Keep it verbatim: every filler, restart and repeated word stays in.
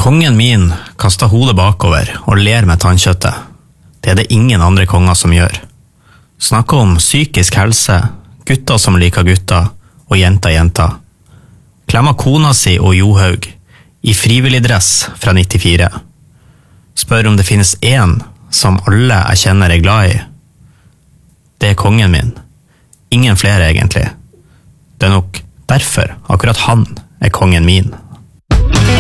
Kongen min kastet hodet bakover og ler med tannkjøttet. Det er det ingen andre konger som gjør. Snakker om psykisk helse, gutter som liker gutter, og jenter jenter. Klemmer kona si og Johaug, i frivillig dress fra nittifire. Spør om det finnes en som alle jeg kjenner er glad i. Det er kongen min. Ingen flere egentlig. Det er nok derfor akkurat han er kongen min.